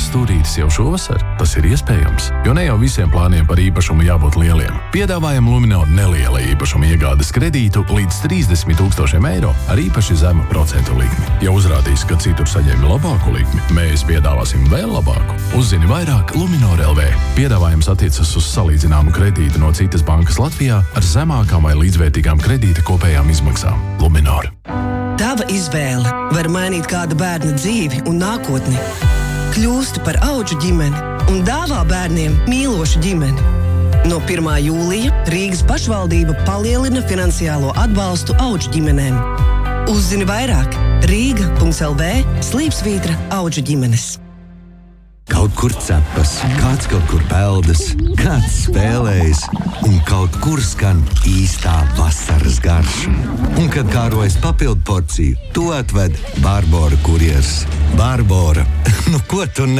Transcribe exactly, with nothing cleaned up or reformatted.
stūrītis jau šovasar? Tas ir iespējams, jo ne jau visiem plāniem par īpašumu jābūt lieliem. Piedāvājam Luminor neliela īpašuma iegādes kredītu līdz trīsdesmit tūkstošiem eiro ar īpaši zemu procentu likmi. Ja uzrādīs, ka citur saņēmi labāku likmi, mēs piedāvāsim vēl labāku. Uzzini vairāk Luminor L V. Piedāvājums attiecas uz salīdzināmu kredītu no citas bankas Latvijā ar zemākām vai līdzvērtīgām kredīta kopējām izmaksām. Luminor. Tava izvēle var mainīt kāda bērna dzīvi un nākotni. Kļūsti par audžu ģimeni un dāvā bērniem mīlošu ģimeni. No pirmā jūlija Rīgas pašvaldība palielina finansiālo atbalstu audžu ģimenēm. Uzzini vairāk rīga punkts el vē slīpsvītra audžu ģimenes. Kaut kur cepas, kāds kaut kur peldas, kāds spēlējas, un kaut kur skan īstā vasaras garša. Un, kad kārojas papildu porciju, to atved Barbora kurjers. Barbora, nu ko tu ne?